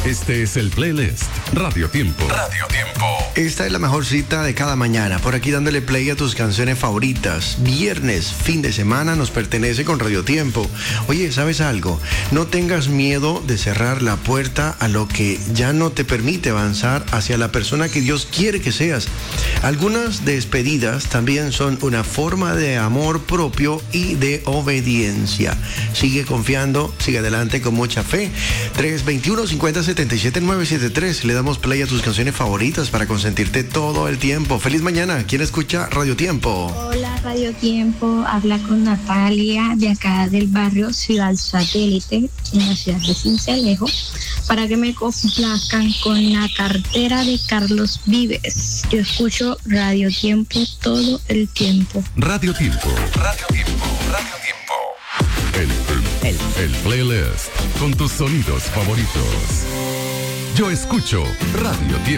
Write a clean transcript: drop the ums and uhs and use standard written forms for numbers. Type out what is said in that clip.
Este es el playlist Radio Tiempo. Radio Tiempo. Esta es la mejor cita de cada mañana. Por aquí dándole play a tus canciones favoritas. Viernes, fin de semana, nos pertenece con Radio Tiempo. Oye, ¿sabes algo? No tengas miedo de cerrar la puerta a lo que ya no te permite avanzar hacia la persona que Dios quiere que seas. Algunas despedidas también son una forma de amor propio y de obediencia. Sigue confiando, sigue adelante con mucha fe. 321-50-77-973. Le damos play a tus canciones favoritas para consentirte todo el tiempo. Feliz mañana. ¿Quién escucha Radio Tiempo? Hola, Radio Tiempo. Habla con Natalia de acá del barrio Ciudad Satélite, en la ciudad de Sincelejo, para que me complazcan con la cartera de Carlos Vives. Yo escucho Radio Tiempo todo el tiempo. Radio Tiempo. Radio Tiempo. Radio Tiempo. El playlist con tus sonidos favoritos. Yo escucho Radio Tiempo.